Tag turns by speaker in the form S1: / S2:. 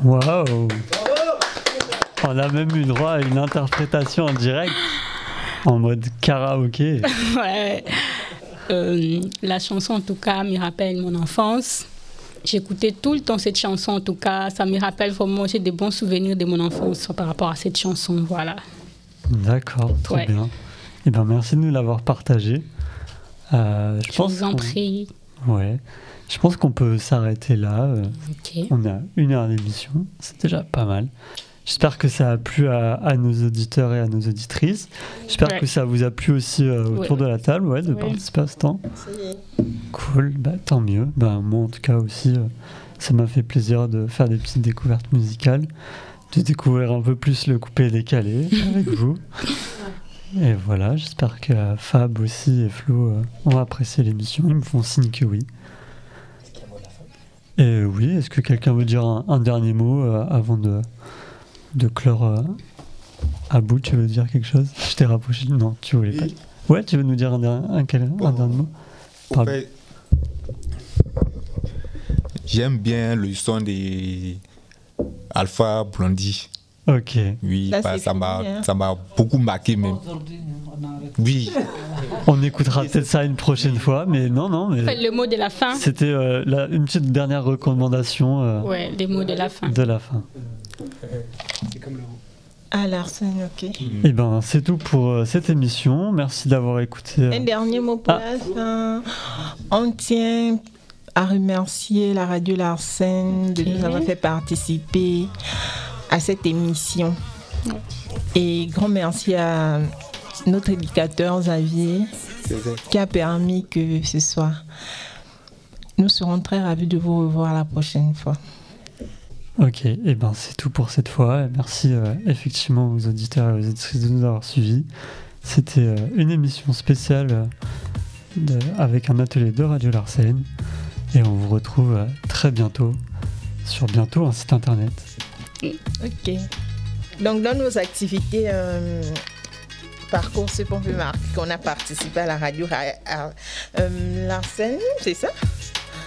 S1: Waouh! On a même eu droit à une interprétation en direct, en mode karaoké.
S2: Ouais. La chanson, en tout cas, me rappelle mon enfance. J'écoutais tout le temps cette chanson, en tout cas. Ça me rappelle vraiment, j'ai des bons souvenirs de mon enfance par rapport à cette chanson, voilà.
S1: D'accord, très bien. Eh bien, merci de nous l'avoir partagé.
S2: Je vous en prie.
S1: Ouais. Je pense qu'on peut s'arrêter là.
S2: Okay.
S1: On a 1 heure d'émission, c'est déjà pas mal. J'espère que ça a plu à nos auditeurs et à nos auditrices. J'espère que ça vous a plu aussi autour de la table, de participer à ce temps. Cool, tant mieux. Moi, en tout cas, aussi, ça m'a fait plaisir de faire des petites découvertes musicales, de découvrir un peu plus le coupé-décalé avec vous. Et voilà, j'espère que Fab aussi et Flo ont apprécié l'émission. Ils me font signe que oui. Et oui, est-ce que quelqu'un veut dire un dernier mot avant de clore Abou, tu veux dire quelque chose? Je t'ai rapproché. Non, tu voulais pas. Ouais, tu veux nous dire un dernier mot?
S3: En fait, j'aime bien le son des Alpha Blondie.
S1: Ok.
S3: Oui, ça m'a beaucoup marqué même. Oui.
S1: On écoutera peut-être ça une prochaine fois, mais non. Mais
S2: le mot de la fin.
S1: C'était une petite dernière recommandation.
S2: Les mots de la fin.
S1: De la fin.
S4: À Larsen, ok.
S1: Eh ben, c'est tout pour cette émission. Merci d'avoir écouté.
S4: Un dernier mot pour la fin. On tient à remercier la radio Larsen de nous avoir fait participer à cette émission. Et grand merci à notre éducateur Xavier qui a permis que ce soir. Nous serons très ravis de vous revoir la prochaine fois.
S1: Ok, et c'est tout pour cette fois. Merci effectivement aux auditeurs et aux auditrices de nous avoir suivis. C'était une émission spéciale avec un atelier de Radio Larsen. Et on vous retrouve très bientôt sur un site internet.
S4: Ok. Donc dans nos activités parcours, c'est qu'on peut marquer qu'on a participé à la radio Larsen, c'est ça?